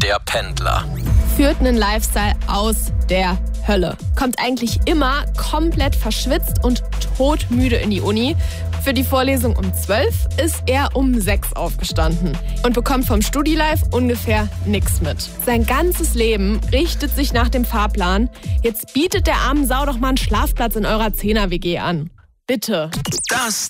der Pendler. Führt einen Lifestyle aus der Hölle. Kommt eigentlich immer komplett verschwitzt und todmüde in die Uni. Für die Vorlesung um 12 ist er um 6 aufgestanden und bekommt vom Studi-Life ungefähr nichts mit. Sein ganzes Leben richtet sich nach dem Fahrplan. Jetzt bietet der armen Sau doch mal einen Schlafplatz in eurer 10er-WG an. Bitte. Das